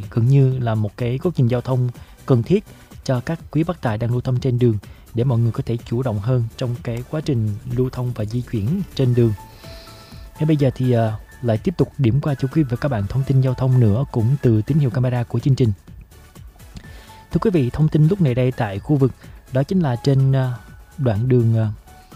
gần như là một cái cấu trình giao thông cần thiết cho các quý bác tài đang lưu thông trên đường, để mọi người có thể chủ động hơn trong cái quá trình lưu thông và di chuyển trên đường. Ngay bây giờ thì lại tiếp tục điểm qua cho quý vị và các bạn thông tin giao thông nữa, cũng từ tín hiệu camera của chương trình. Thưa quý vị, thông tin lúc này đây tại khu vực đó chính là trên đoạn đường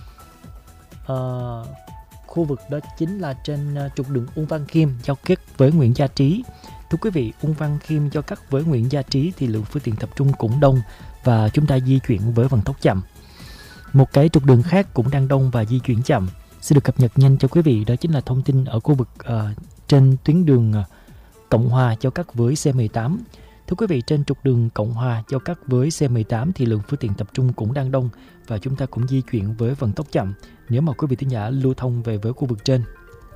khu vực đó chính là trên trục đường Ung Văn Khiêm giao kết với Nguyễn Gia Trí. Thưa quý vị, Ung Văn Khiêm giao cắt với Nguyễn Gia Trí thì lượng phương tiện tập trung cũng đông và chúng ta di chuyển với vận tốc chậm. Một cái trục đường khác cũng đang đông và di chuyển chậm. Sẽ được cập nhật nhanh cho quý vị, đó chính là thông tin ở khu vực trên tuyến đường Cộng Hòa giao cắt với C18. Thưa quý vị, trên trục đường Cộng Hòa giao cắt với C18 thì lượng phương tiện tập trung cũng đang đông và chúng ta cũng di chuyển với vận tốc chậm nếu mà quý vị thính giả lưu thông về với khu vực trên.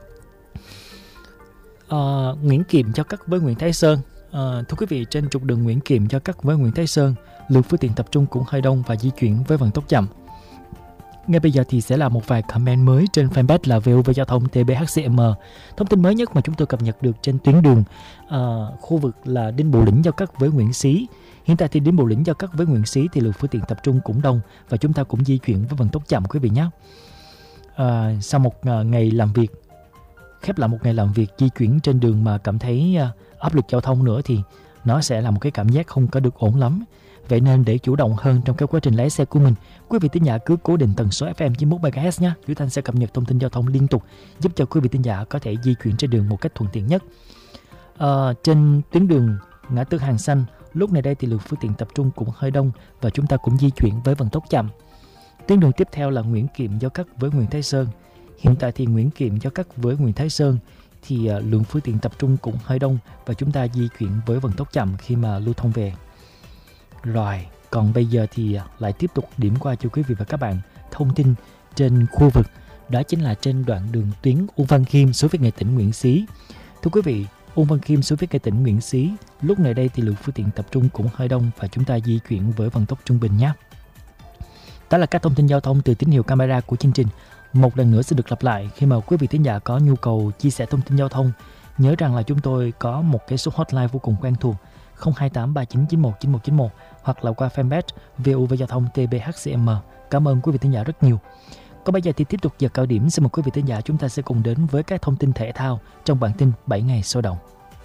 Nguyễn Kiệm giao cắt với Nguyễn Thái Sơn. Thưa quý vị, trên trục đường Nguyễn Kiệm giao cắt với Nguyễn Thái Sơn, lượng phương tiện tập trung cũng hơi đông và di chuyển với vận tốc chậm. Ngay bây giờ thì sẽ là một vài comment mới trên fanpage là VOV Giao thông TBHCM. Thông tin mới nhất mà chúng tôi cập nhật được trên tuyến đường khu vực là Đinh Bộ Lĩnh giao cắt với Nguyễn Xí. Hiện tại thì Đinh Bộ Lĩnh giao cắt với Nguyễn Xí thì lượng phương tiện tập trung cũng đông và chúng ta cũng di chuyển với vận tốc chậm quý vị nhé. Sau một ngày làm việc, khép lại một ngày làm việc di chuyển trên đường mà cảm thấy áp lực giao thông nữa thì nó sẽ là một cái cảm giác không có được ổn lắm. Vậy nên để chủ động hơn trong cái quá trình lái xe của mình, quý vị thính giả cứ cố định tần số FM 91 MHz nhé. Duy Thanh sẽ cập nhật thông tin giao thông liên tục giúp cho quý vị thính giả có thể di chuyển trên đường một cách thuận tiện nhất. Trên tuyến đường ngã tư Hàng Xanh, lúc này đây thì lượng phương tiện tập trung cũng hơi đông và chúng ta cũng di chuyển với vận tốc chậm. Tuyến đường tiếp theo là Nguyễn Kiệm giao cắt với Nguyễn Thái Sơn. Hiện tại thì Nguyễn Kiệm giao cắt với Nguyễn Thái Sơn thì lượng phương tiện tập trung cũng hơi đông và chúng ta di chuyển với vận tốc chậm khi mà lưu thông về. Rồi, còn bây giờ thì lại tiếp tục điểm qua cho quý vị và các bạn thông tin trên khu vực, đó chính là trên đoạn đường tuyến Ung Văn Khiêm xuống phía nghệ tỉnh Nguyễn Xí. Thưa quý vị, Ung Văn Khiêm xuống phía nghệ tỉnh Nguyễn Xí, lúc này đây thì lượng phương tiện tập trung cũng hơi đông và chúng ta di chuyển với vận tốc trung bình nhé. Đó là các thông tin giao thông từ tín hiệu camera của chương trình. Một lần nữa sẽ được lặp lại khi mà quý vị thính giả có nhu cầu chia sẻ thông tin giao thông. Nhớ rằng là chúng tôi có một cái số hotline vô cùng quen thuộc 028 3991 9191 hoặc là qua fanpage VOV Giao thông TBHCM. Cảm ơn quý vị thính giả rất nhiều. Còn bây giờ thì tiếp tục giờ cao điểm, xin mời quý vị thính giả chúng ta sẽ cùng đến với các thông tin thể thao trong bản tin 7 ngày sôi động.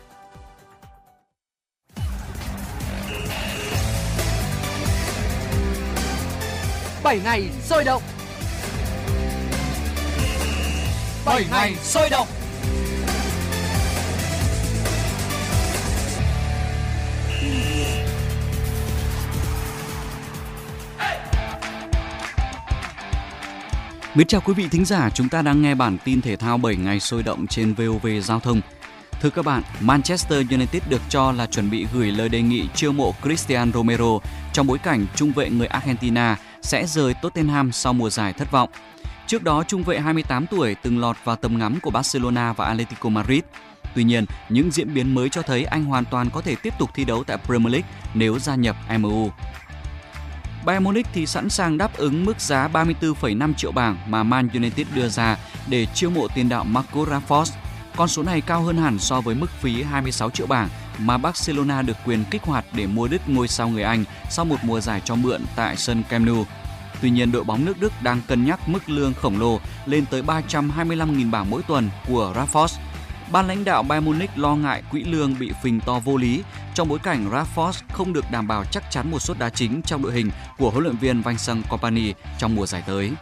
Bảy ngày sôi động. 7 ngày sôi động. Mến chào quý vị thính giả, chúng ta đang nghe bản tin thể thao 7 ngày sôi động trên VOV Giao thông. Thưa các bạn, Manchester United được cho là chuẩn bị gửi lời đề nghị chiêu mộ Cristiano Romero trong bối cảnh trung vệ người Argentina sẽ rời Tottenham sau mùa giải thất vọng. Trước đó, trung vệ 28 tuổi từng lọt vào tầm ngắm của Barcelona và Atletico Madrid. Tuy nhiên, những diễn biến mới cho thấy anh hoàn toàn có thể tiếp tục thi đấu tại Premier League nếu gia nhập MU. Bayern Munich thì sẵn sàng đáp ứng mức giá 34,5 triệu bảng mà Man United đưa ra để chiêu mộ tiền đạo Marcus Rashford. Con số này cao hơn hẳn so với mức phí 26 triệu bảng mà Barcelona được quyền kích hoạt để mua đứt ngôi sao người Anh sau một mùa giải cho mượn tại sân Camp Nou. Tuy nhiên, đội bóng nước Đức đang cân nhắc mức lương khổng lồ lên tới 325.000 bảng mỗi tuần của Rashford. Ban lãnh đạo Bayern Munich lo ngại quỹ lương bị phình to vô lý trong bối cảnh Rashford không được đảm bảo chắc chắn một suất đá chính trong đội hình của huấn luyện viên Vincent Kompany trong mùa giải tới.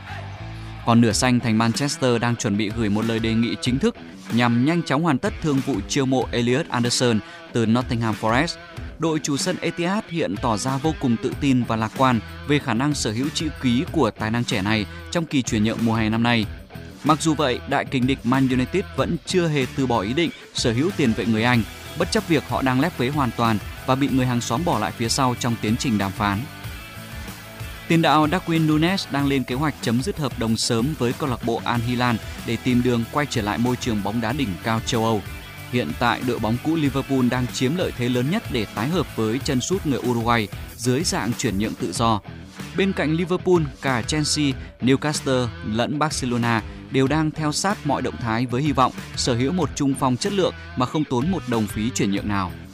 Còn nửa xanh thành Manchester đang chuẩn bị gửi một lời đề nghị chính thức nhằm nhanh chóng hoàn tất thương vụ chiêu mộ Elliot Anderson từ Nottingham Forest. Đội chủ sân Etihad hiện tỏ ra vô cùng tự tin và lạc quan về khả năng sở hữu chữ ký của tài năng trẻ này trong kỳ chuyển nhượng mùa hè năm nay. Mặc dù vậy, đại kình địch Man United vẫn chưa hề từ bỏ ý định sở hữu tiền vệ người Anh, bất chấp việc họ đang lép vế hoàn toàn và bị người hàng xóm bỏ lại phía sau trong tiến trình đàm phán. Tiền đạo Darwin Núñez đang lên kế hoạch chấm dứt hợp đồng sớm với câu lạc bộ Al Hilal để tìm đường quay trở lại môi trường bóng đá đỉnh cao châu Âu. Hiện tại, đội bóng cũ Liverpool đang chiếm lợi thế lớn nhất để tái hợp với chân sút người Uruguay dưới dạng chuyển nhượng tự do. Bên cạnh Liverpool, cả Chelsea, Newcastle lẫn Barcelona đều đang theo sát mọi động thái với hy vọng sở hữu một trung phong chất lượng mà không tốn một đồng phí chuyển nhượng nào.